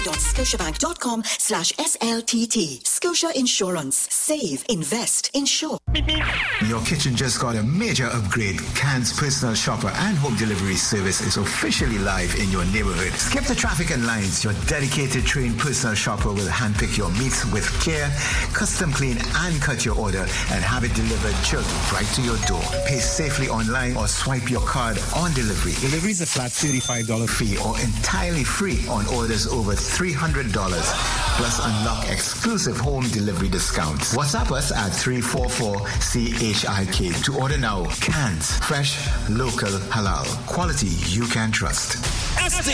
www.scotiabank.com/SLTT. Scotia Insurance. Save, invest, insure. Your kitchen just got a major upgrade. Can's personal shopper and home delivery service is officially live in your neighborhood. Skip the traffic and lines. Your dedicated trained personal shopper will handpick your meats with care, custom clean and cut your order, and have it delivered chilled right to your door. Pay safely online or swipe your card on delivery. Delivery is a flat $35 fee or entirely free on orders over $300. Plus unlock exclusive home delivery discounts. WhatsApp us at 344-CHIK to order now. Cans. Fresh, local, halal. Quality you can trust.